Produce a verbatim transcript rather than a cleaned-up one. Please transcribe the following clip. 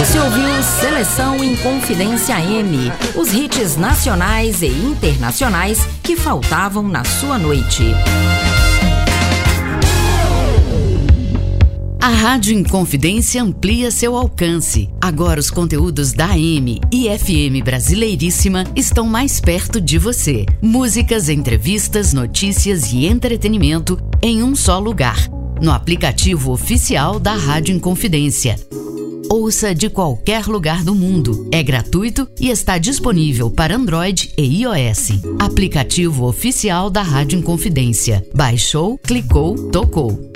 Você ouviu Seleção Inconfidência M, os hits nacionais e internacionais que faltavam na sua noite. A Rádio Inconfidência amplia seu alcance. Agora os conteúdos da A M e F M Brasileiríssima estão mais perto de você. Músicas, entrevistas, notícias e entretenimento em um só lugar. No aplicativo oficial da Rádio Inconfidência. Ouça de qualquer lugar do mundo. É gratuito e está disponível para Android e iOS. Aplicativo oficial da Rádio Inconfidência. Baixou, clicou, tocou.